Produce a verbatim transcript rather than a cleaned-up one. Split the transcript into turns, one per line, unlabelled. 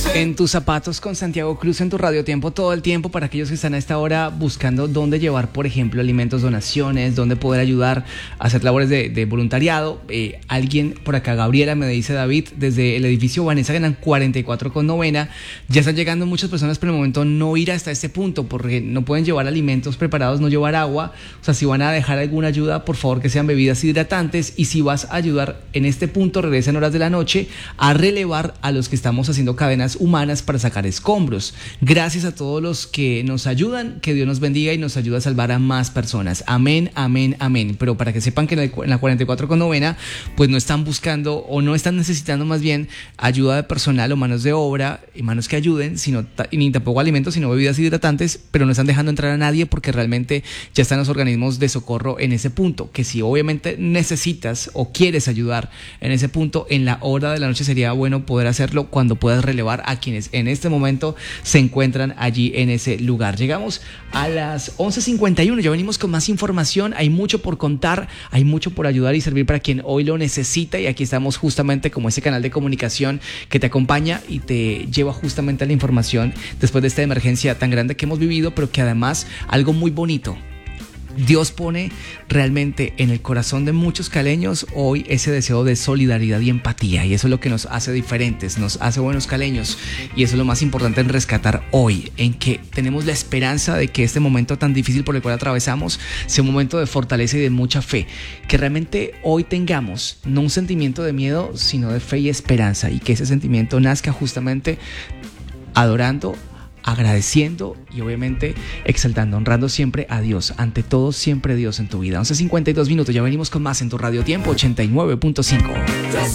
En tus zapatos con Santiago Cruz en tu Radio Tiempo todo el tiempo para aquellos que están a esta hora buscando dónde llevar, por ejemplo, alimentos, donaciones, dónde poder ayudar a hacer labores de, de voluntariado. Eh, alguien por acá, Gabriela, me dice David, desde el edificio Vanessa Ganan cuarenta y cuatro con novena, ya están llegando muchas personas, pero en el momento no ir hasta este punto porque no pueden llevar alimentos preparados, no llevar agua. O sea, si van a dejar alguna ayuda, por favor que sean bebidas hidratantes, y si vas a ayudar en este punto, regresa en horas de la noche a relevar a los que estamos haciendo cadenas humanas para sacar escombros. Gracias a todos los que nos ayudan, que Dios nos bendiga y nos ayuda a salvar a más personas. Amén, amén, amén. Pero para que sepan que en la cuarenta y cuatro con novena, pues no están buscando o no están necesitando más bien ayuda de personal o manos de obra y manos que ayuden, sino ni tampoco alimentos, sino bebidas hidratantes, pero no están dejando entrar a nadie porque realmente ya están los organismos de socorro en ese punto, que si obviamente necesitas o quieres ayudar en ese punto, en la hora de la noche sería bueno poder hacerlo cuando puedas relevar a quienes en este momento se encuentran allí en ese lugar. Llegamos a las once cincuenta y uno, ya venimos con más información, hay mucho por contar, hay mucho por ayudar y servir para quien hoy lo necesita, y aquí estamos justamente como ese canal de comunicación que te acompaña y te lleva justamente a la información después de esta emergencia tan grande que hemos vivido, pero que además algo muy bonito. Dios pone realmente en el corazón de muchos caleños hoy ese deseo de solidaridad y empatía, y eso es lo que nos hace diferentes, nos hace buenos caleños, y eso es lo más importante en rescatar hoy, en que tenemos la esperanza de que este momento tan difícil por el cual atravesamos sea un momento de fortaleza y de mucha fe, que realmente hoy tengamos no un sentimiento de miedo, sino de fe y esperanza, y que ese sentimiento nazca justamente adorando, agradeciendo y obviamente exaltando, honrando siempre a Dios, ante todo siempre Dios en tu vida. once cincuenta y dos minutos, ya venimos con más en tu Radio Tiempo ochenta y nueve punto cinco.